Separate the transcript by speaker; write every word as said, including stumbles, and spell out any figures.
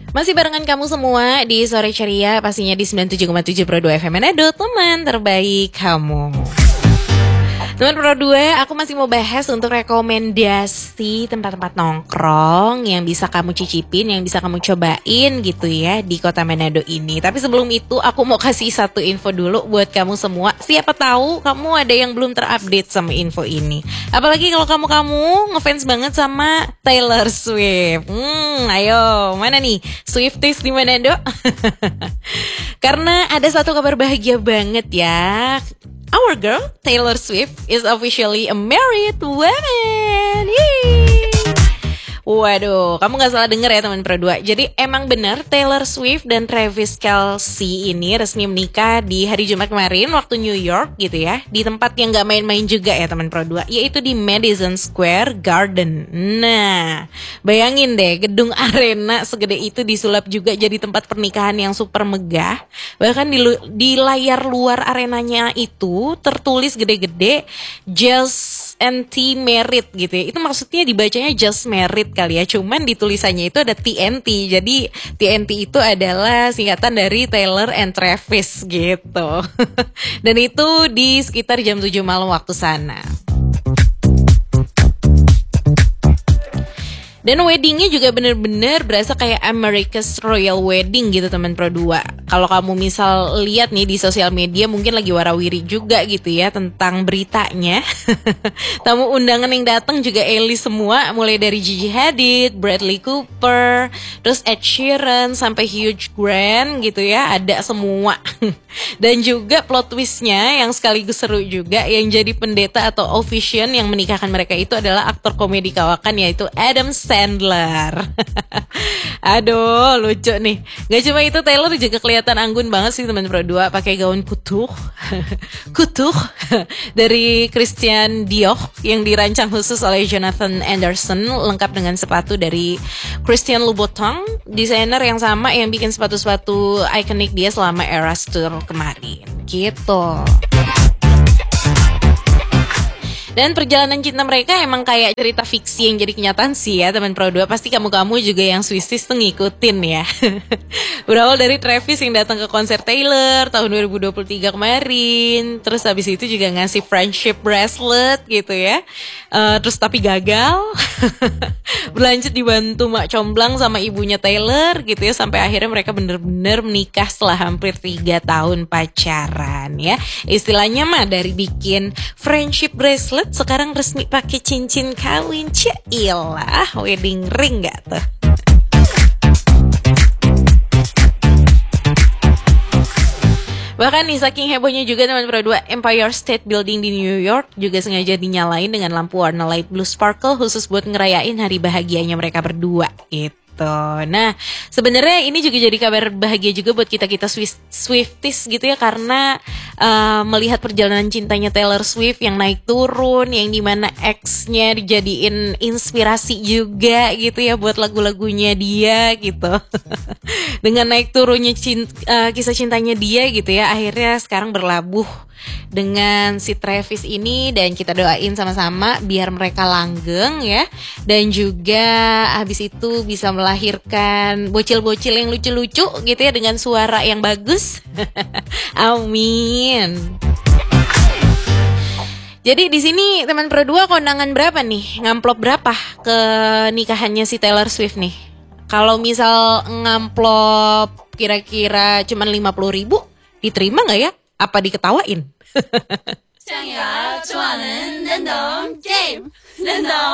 Speaker 1: Masih barengan kamu semua di Sore Ceria, pastinya di sembilan puluh tujuh koma tujuh Pro dua F M Manado, teman terbaik kamu. Teman Pro dua, aku masih mau bahas untuk rekomendasi tempat-tempat nongkrong yang bisa kamu cicipin, yang bisa kamu cobain gitu ya di kota Manado ini. Tapi sebelum itu aku mau kasih satu info dulu buat kamu semua. Siapa tahu kamu ada yang belum terupdate sama info ini. Apalagi kalau kamu-kamu ngefans banget sama Taylor Swift. Hmm, ayo, mana nih Swifties di Manado? Karena ada satu kabar bahagia banget ya. Our girl, Taylor Swift, is officially a married woman. Yeay. Waduh, kamu gak salah denger ya teman Pro dua. Jadi emang bener Taylor Swift dan Travis Kelce ini resmi menikah di hari Jumat kemarin waktu New York gitu ya. Di tempat yang gak main-main juga ya teman Pro dua, yaitu di Madison Square Garden. Nah, bayangin deh gedung arena segede itu disulap juga jadi tempat pernikahan yang super megah. Bahkan di, di layar luar arenanya itu tertulis gede-gede Just and T Married gitu ya. Itu maksudnya dibacanya Just Married kali ya. Cuman di tulisannya itu ada T N T. Jadi T N T itu adalah singkatan dari Taylor and Travis gitu. Dan itu di sekitar jam tujuh malam waktu sana. Dan weddingnya juga bener-bener berasa kayak America's Royal Wedding gitu teman Pro dua. Kalau kamu misal lihat nih di sosial media mungkin lagi warawiri juga gitu ya tentang beritanya. Tamu undangan yang datang juga A-list semua, mulai dari Gigi Hadid, Bradley Cooper, terus Ed Sheeran sampai Hugh Grant gitu ya, ada semua. Dan juga plot twistnya yang sekaligus seru juga, yang jadi pendeta atau officiant yang menikahkan mereka itu adalah aktor komedi kawakan yaitu Adam Sandler. Aduh, lucu nih. Gak cuma itu, Taylor juga kelihatan anggun banget sih teman Pro dua, pakai gaun kutuh. Kutuh dari Christian Dior yang dirancang khusus oleh Jonathan Anderson, lengkap dengan sepatu dari Christian Louboutin, desainer yang sama yang bikin sepatu-sepatu ikonik dia selama Eras Tour kemarin. Gitu. Dan perjalanan cinta mereka emang kayak cerita fiksi yang jadi kenyataan sih ya teman Pro dua. Pasti kamu-kamu juga yang Swissties tuh ngikutin ya. Berawal dari Travis yang datang ke konser Taylor tahun dua ribu dua puluh tiga kemarin. Terus habis itu juga ngasih friendship bracelet gitu ya. uh, Terus tapi gagal. Berlanjut dibantu mak comblang sama ibunya Taylor gitu ya. Sampai akhirnya mereka bener-bener menikah setelah hampir tiga tahun pacaran ya. Istilahnya mah dari bikin friendship bracelet sekarang resmi pakai cincin kawin. Cailah, wedding ring gak tuh? Bahkan nih saking hebohnya juga teman Pro dua, Empire State Building di New York juga sengaja dinyalain dengan lampu warna light blue sparkle khusus buat ngerayain hari bahagianya mereka berdua gitu. Nah, sebenarnya ini juga jadi kabar bahagia juga buat kita-kita Swifties gitu ya, karena uh, melihat perjalanan cintanya Taylor Swift yang naik turun, yang dimana ex-nya dijadiin inspirasi juga gitu ya buat lagu-lagunya dia gitu. Dengan naik turunnya cinta, uh, kisah cintanya dia gitu ya, akhirnya sekarang berlabuh dengan si Travis ini, dan kita doain sama-sama biar mereka langgeng ya, dan juga habis itu bisa melahirkan bocil-bocil yang lucu-lucu gitu ya dengan suara yang bagus. Amin. Jadi di sini teman Pro dua kondangan berapa nih? Ngamplop berapa ke nikahannya si Taylor Swift nih? Kalau misal ngamplop kira-kira cuma lima puluh ribu, diterima gak ya? Apa diketawain?